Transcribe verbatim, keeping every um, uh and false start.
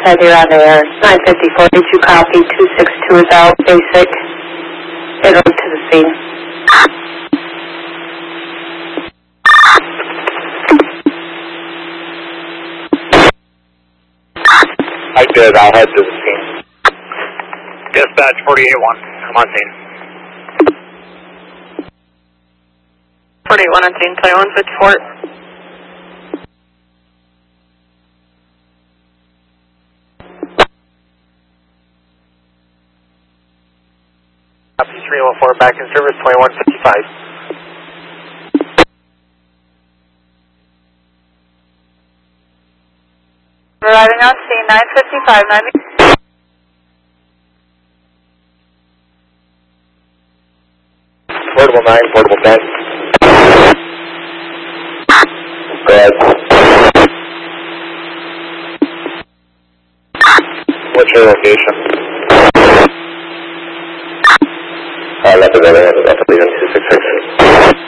Ted, you're on air. nine fifty-four, did you copy? two six two is out, basic. Head over to the scene. I did, I'll head to the scene. Dispatch forty-eight one, I'm on scene. forty-eight one on scene, twenty-one fifty-four. Copy three one four, back in service, twenty-one fifty-five. Arriving on scene, nine fifty-five, ninety. Portable nine, portable ten. Go ahead. What's your location? I left the other end of the two six six.